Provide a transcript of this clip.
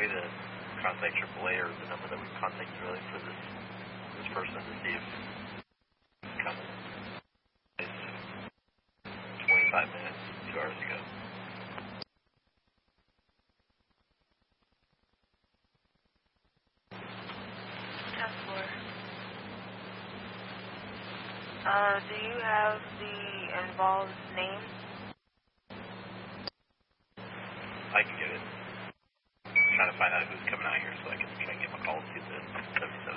to contact AAA or the number that we contacted earlier for this person to see if it's coming. It's 25 minutes, 2 hours ago. Do you have the involved name? I can get it. I'm trying to find out who's coming out here so I can try and get my call to the 77.